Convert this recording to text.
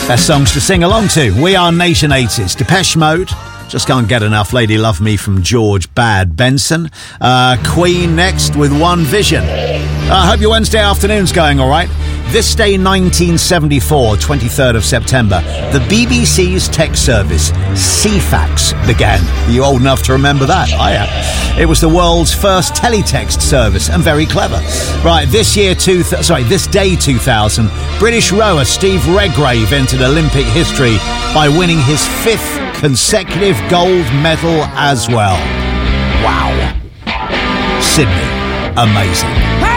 Best songs to sing along to. We Are Nation 80s. Depeche Mode. Just can't get enough. Lady Love Me from George Bad Benson. Queen next with One Vision. I hope your Wednesday afternoon's going all right. This day, 1974, 23rd of September, the BBC's tech service, Ceefax, began. Are you old enough to remember that? I am. It was the world's first teletext service, and very clever. Right, this day 2000, British rower Steve Redgrave entered Olympic history by winning his 5th consecutive gold medal as well. Wow. Sydney. Amazing.